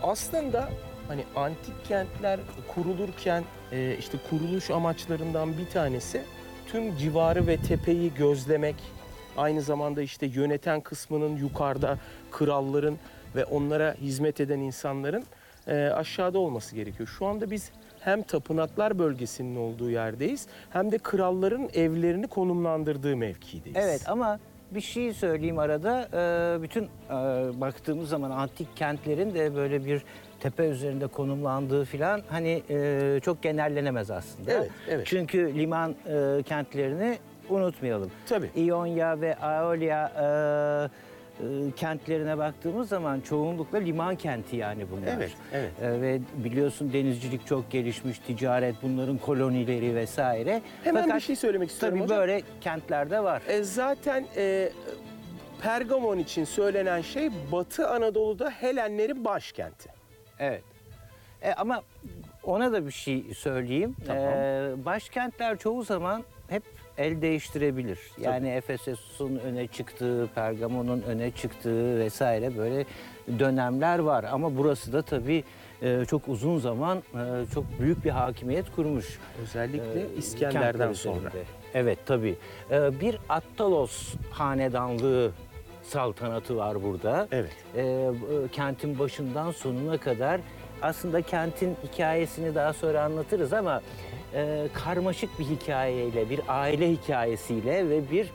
aslında hani antik kentler kurulurken işte kuruluş amaçlarından bir tanesi tüm civarı ve tepeyi gözlemek. Aynı zamanda işte yöneten kısmının yukarıda kralların ve onlara hizmet eden insanların aşağıda olması gerekiyor. Şu anda biz hem tapınaklar bölgesinin olduğu yerdeyiz hem de kralların evlerini konumlandırdığı mevkideyiz. Evet ama bir şey söyleyeyim arada. Bütün baktığımız zaman antik kentlerin de böyle bir tepe üzerinde konumlandığı filan hani çok genellenemez aslında. Evet, evet. Çünkü liman kentlerini unutmayalım. Tabii. İonya ve Aolia kentlerine baktığımız zaman çoğunlukla liman kenti yani bunlar. Evet, evet. Ve biliyorsun denizcilik çok gelişmiş, ticaret, bunların kolonileri vesaire. Hemen Fakat bir şey söylemek istiyorum tabii hocam. böyle kentlerde var. Zaten Pergamon için söylenen şey Batı Anadolu'da Helenlerin başkenti. Evet. Ama ona da bir şey söyleyeyim. Tamam. Başkentler çoğu zaman hep el değiştirebilir. Yani Efesos'un öne çıktığı, Pergamon'un öne çıktığı vesaire böyle dönemler var. Ama burası da tabii çok uzun zaman çok büyük bir hakimiyet kurmuş. Özellikle Kentler İskender'den sonra. üzerinde. Evet tabii. Bir Attalos hanedanlığı saltanatı var burada. Evet. Kentin başından sonuna kadar aslında kentin hikayesini daha sonra anlatırız ama karmaşık bir hikayeyle, bir aile hikayesiyle ve bir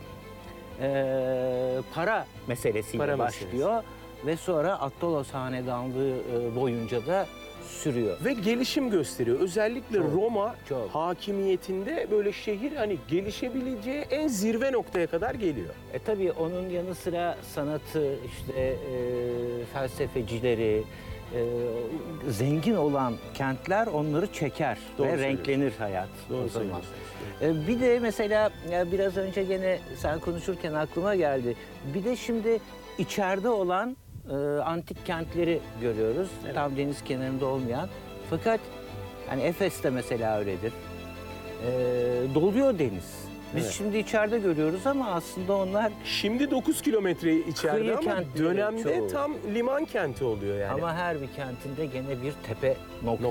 para meselesiyle başlıyor. Ve sonra Attalos hanedanlığı boyunca da sürüyor. Ve gelişim gösteriyor. Özellikle Çok, Roma çok. hakimiyetinde böyle şehir hani gelişebileceği en zirve noktaya kadar geliyor. Tabii onun yanı sıra sanatı, işte felsefecileri, zengin olan kentler onları çeker Doğru ve söylüyorsun. renklenir hayat Doğru o zaman. söylüyorsunuz. Bir de mesela biraz önce gene sen konuşurken aklıma geldi. Bir de şimdi içeride olan antik kentleri görüyoruz. Evet. Tam deniz kenarında olmayan. Fakat hani Efes'te mesela öyledir. Doluyor deniz. Biz Evet. şimdi içeride görüyoruz ama aslında onlar Şimdi 9 kilometre içeride Kıyı ama kentleri dönemde çoğu. tam liman kenti oluyor yani. ama her bir kentinde gene bir tepe noktası